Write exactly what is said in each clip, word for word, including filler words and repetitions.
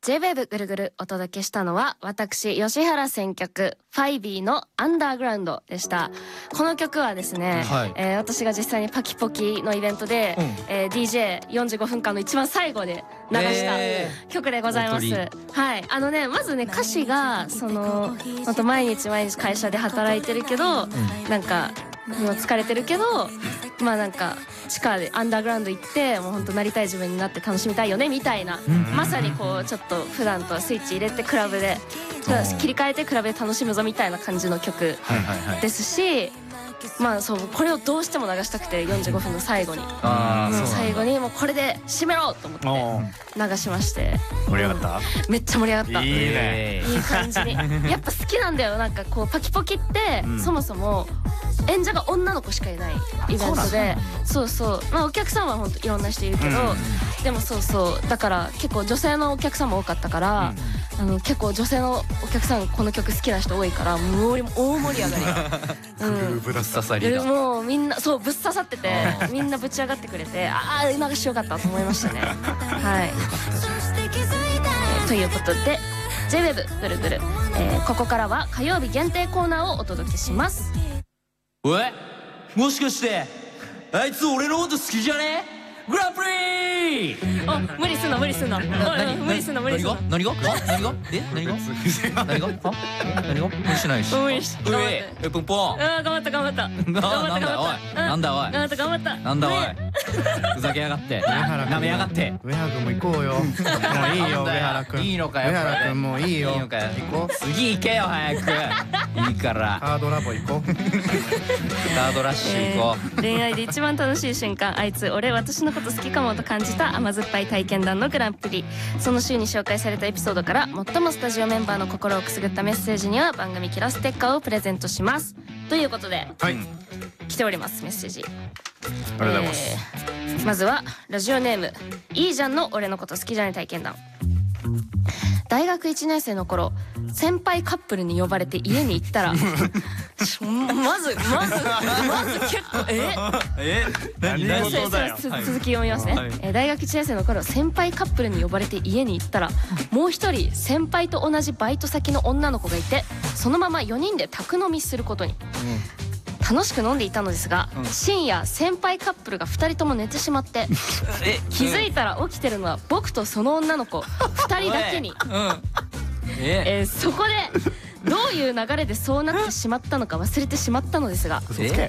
ジェイウェーブ ぐるぐるお届けしたのは私吉原選曲ファイビーのアンダーグラウンドでした。この曲はですね、はい、えー、私が実際にパキポキのイベントで、うん、えー、ディージェーよんじゅうごふんかんの一番最後で流した曲でございます。はい、あのね、まずね歌詞がその本当毎日毎日会社で働いてるけど、うん、なんかもう疲れてるけど、まあなんか地下でアンダーグラウンド行ってもう本当なりたい自分になって楽しみたいよねみたいな、まさにこうちょっと普段とスイッチ入れてクラブで切り替えてクラブで楽しむぞみたいな感じの曲ですし、まあそうこれをどうしても流したくてよんじゅうごふんの最後に、もう最後にもうこれで締めろと思って流しまして、 盛り上がった？ めっちゃ盛り上がった。 いいね。 いい感じに。やっぱ好きなんだよ。なんかこうパキポキってそもそも演者が女の子しかいないイベントで、そうそう、まあお客さんは本当いろんな人いるけど、でもそうそうだから結構女性のお客さんも多かったから、あの結構女性のお客さんこの曲好きな人多いからもう大盛り上がり。 うん、ぶっ刺さりだ。 もうみんなそうぶっ刺さってて、みんなぶち上がってくれて、ああ流しよかったと思いましたね。はい。ということで ジェイウェーブ ぐるぐる、えー、ここからは火曜日限定コーナーをお届けします。 え、もしかしてあいつ俺のこと好きじゃね？グランプリー！ あ、無理すんな無理すんな。無理すんな無理すんな。 何が？何が？え、何が？何が？何が？無理しないし。 無理し。 うえ、え、ポンポン。 あ、頑張った頑張った。 なんだおい。なんだおい。 頑張った頑張った。 なんだおい。ふざけやがって。なめやがって。 上原君も行こうよ。もういいよ上原君。 いいのかよ。 上原君もういいよ。 いいのかよ。 行こう。 次行けよ早く。いいから。 カードラボ行こう。 カードラッシュ行こう。恋愛で一番楽しい瞬間、あいつ俺私のこと好きかもと感じた甘酸っぱい体験談のグランプリ。その週に紹介されたエピソードから最もスタジオメンバーの心をくすぐったメッセージには番組キラステッカーをプレゼントします。ということで、はい、来ておりますメッセージ。ありがとうございます。 えー、まずはラジオネームいいじゃんの俺のこと好きじゃない体験談。大学いちねん生の頃先輩カップルに呼ばれて家に行ったらまずまずまず結構ええ何事だよ。 続き読みますね、はい、え大学いちねん生の頃先輩カップルに呼ばれて家に行ったらもう一人先輩と同じバイト先の女の子がいて、そのままよにんで宅飲みすることに、うん、楽しく飲んでいたのですが、うん、深夜先輩カップルがふたりとも寝てしまって気づいたら起きてるのは僕とその女の子ふたりだけに、うんえー、そこでどういう流れでそうなってしまったのか忘れてしまったのですが、ベ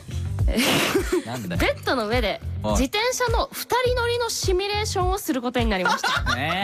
ッドの上で自転車のふたり乗りのシミュレーションをすることになりました。